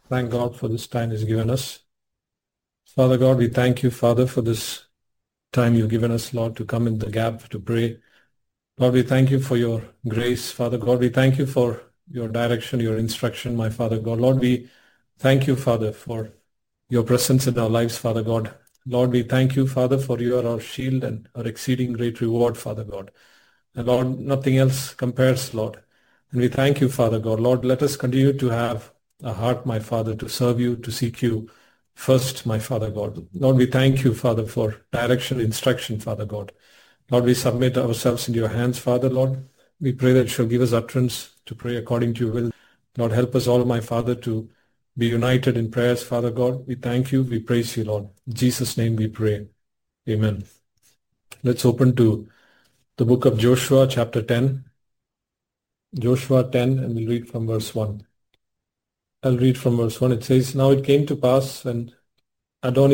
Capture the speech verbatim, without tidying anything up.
Thank God for this time He's given us. Father God, we thank you, Father, for this time you've given us, Lord, to come in the gap to pray. Lord, we thank you for your grace, Father God. We thank you for your direction, your instruction, my Father God. Lord, we thank you, Father, for your presence in our lives, Father God. Lord, we thank you, Father, for you are our shield and our exceeding great reward, Father God. And Lord, nothing else compares, Lord. And we thank you, Father God. Lord, let us continue to have a heart, my Father, to serve you, to seek you first, my Father God. Lord, we thank you, Father, for direction, instruction, Father God. Lord, we submit ourselves into your hands, Father, Lord. We pray that you shall give us utterance to pray according to your will. Lord, help us all, my Father, to be united in prayers, Father God. We thank you. We praise you, Lord. In Jesus' name we pray. Amen. Let's open to the book of Joshua, chapter ten. Joshua ten, and we'll read from verse one. I'll read from verse one. It says, Now it came to pass when Adonijah